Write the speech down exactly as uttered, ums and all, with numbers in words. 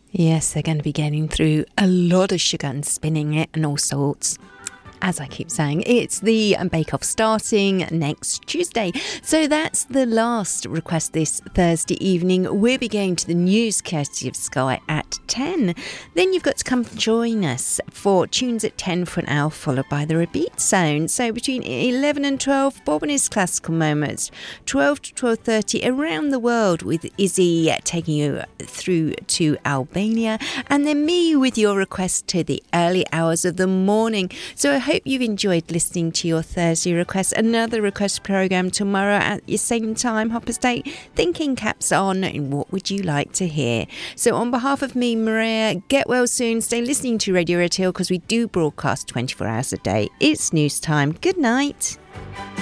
Yes, they're going to be getting through a lot of sugar and spinning it and all sorts. As I keep saying, it's the Bake Off starting next Tuesday. So that's the last request this Thursday evening. We'll be going to the news courtesy of Sky at ten. Then you've got to come join us for Tunes at ten for an hour, followed by the Repeat Zone. So between eleven and twelve, Bob and his classical moments. twelve to twelve thirty, Around the World with Izzy taking you through to Albania. And then me with your request to the early hours of the morning. So I hope you've enjoyed listening to your Thursday request. Another request programme tomorrow at the same time, Hopper's Day. Thinking caps on, and what would you like to hear? So on behalf of me, Maria, get well soon. Stay listening to Radio Red Hill because we do broadcast twenty-four hours a day. It's news time. Good night.